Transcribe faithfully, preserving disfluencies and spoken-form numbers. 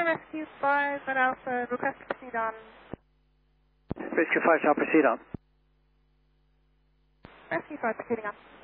Rescue five at Alpha, request to proceed on. Rescue five shall proceed on. Rescue five proceeding on.